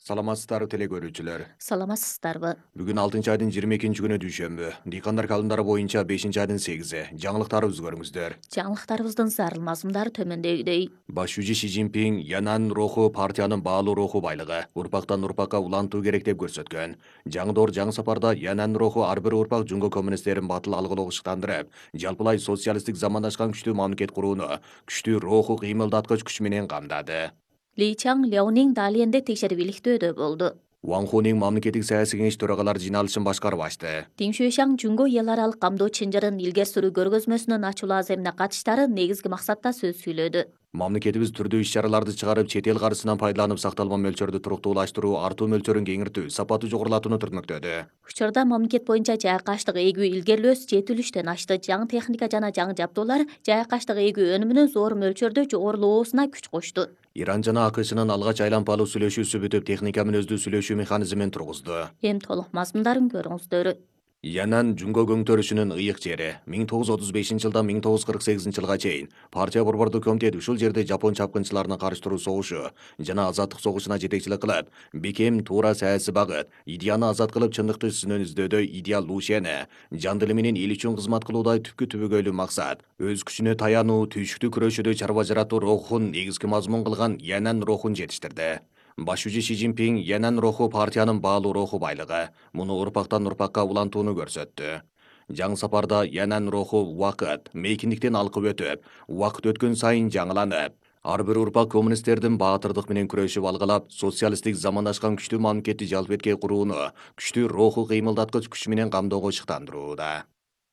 Саламатсыздар теле көрүүчүлөр. Саламатсыздарбы? Бүгүн 6 айдын 22 күнү дүйшөмбү. Дыйкандар календары боюнча 5 айдын 8-и. Жаңылыктарыбызды көрүңүздөр. Жаңылыктарыбыздын зарыл мазмундары төмөндөгүдөй. Баш жүзү Си Цзиньпин Янан руху партиянын баалуу руху байлыгы, урпактан урпакка улантуу керек деп көрсөткөн. Жаңдоор жаңы сапарда Янан руху ар бир урпак жунго коммунисттерин батыл алгылоого шыктандырып, жалпылай социалисттик замандашкан күчтүү мамлекет курууну күчтүү руху кыймылдаткыч күч менен камдады. Ли Чаң Ляонин Далиенде текшерип иликтөөдө болду. Ван Хунин мамлекеттик саясий кеңеш төрагалар жыйналышын башкарып ачты. Дин Шуйшаң Жунго эл аралык камдоо чынжырын илгери сүрүү көргөзмөсүнүн ачуулуу аземине катыштары негизги максатта сөз сүйлөдү. Мамлекетибиз түрдүү иш-чараларды чыгарып, чет эл каржысынан пайдаланып сакталма мөлчөрдү туруктуулаштыруу, артуу мөлчөрүн кеңиртүү, сапаты жогорулатууну түртмөктөдү. Учурда мамлекет боюнча жайкаштык эгүү илгерилөөсү жетилүүчтөн ашты. Жаңы техника жана жаңы жабдуулар жайкаштык эгүү өнүмүнүн зор мөлчөрдө жогорулоосуна күч кошту. Иран жана АКШнын алгач айлампалуу сүйлөшүүсү бүтүп, техника менен өздүү сүйлөшүү механизмин тургузду. Эми толук мазмундарын көрүңүздөр. Янан Жунго көңтөрүшүнүн ыйык жери 1935-жылдан 1948-жылга чейин партия борбордуу комитет ушул жерде жапон чапкынчыларына каршы туруу согушу жана азаттык согушуна жетекчилик кылып, бекем туура саясий багыт, идеяны азат кылып чындыкты сүнөн издөөдөй идея Лушени, жан дили менен эл үчүн кызмат кылуудай түпкү түбөгөйлүү максат, өз күчүнө таянуу, түйшүктүү күрөшүүдө чарба жаратуу рухун негизги мазмун кылган Янан рухун жетиштирди. Баш жүзү Си Цзиньпин Янан руху партиянын баалуу руху байлыгы, муну урпактан урпакка улантууну көрсөттү. Жаңы сапарда Янан руху убакыт, мейкиндиктен алкып өтүп, убакыт өткөн сайын жаңыланып, ар бир урпак коммунисттердин баатырдык менен күрөшүп алгылап, социалисттик замандашкан күчтүү мамлекетти жалп эткей курууну күчтүү руху кыймылдаткыч күч менен камдоого шыктандырууда.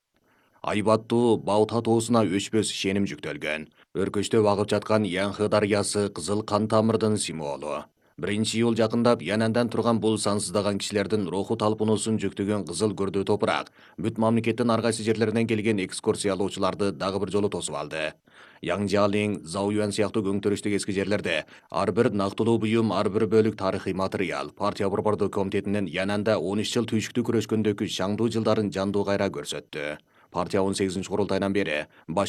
Айбаттуу Баота тоосуна өчпөс ишеним жүктөлгөн. Өркөчтөп агып жаткан Янхы дарыясы кызыл кан тамырдын символу. 1-июль жакындап Янандан турган бул сансыздаган кишилердин руху талпынуусун жүктөгөн кызыл көрдүү топурак бүт мамлекеттин ар кайсы жерлеринен келген экскурсиялоочуларды дагы бир жолу тосуп алды. Яңжалин, Заоюан сыяктуу көңтөрүштүк эски жерлерде ар бир нактылуу буюм, ар бир бөлүк тарыхый материал партия борбордуу комитетинин Янанда 13 жыл түйшүктүү күрөшкөндөгү шаңдуу жылдарын жандуу кайра көрсөттү. Партия 18-курултайынан бери